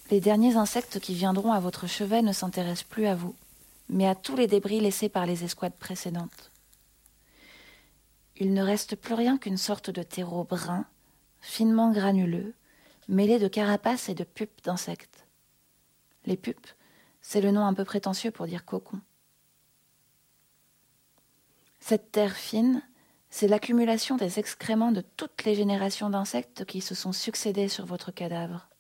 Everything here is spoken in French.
Les derniers insectes qui viendront à votre chevet ne s'intéressent plus à vous, mais à tous les débris laissés par les escouades précédentes. Il ne reste plus rien qu'une sorte de terreau brun, finement granuleux, mêlé de carapaces et de pupes d'insectes. Les pupes, c'est le nom un peu prétentieux pour dire cocon. Cette terre fine, c'est l'accumulation des excréments de toutes les générations d'insectes qui se sont succédés sur votre cadavre.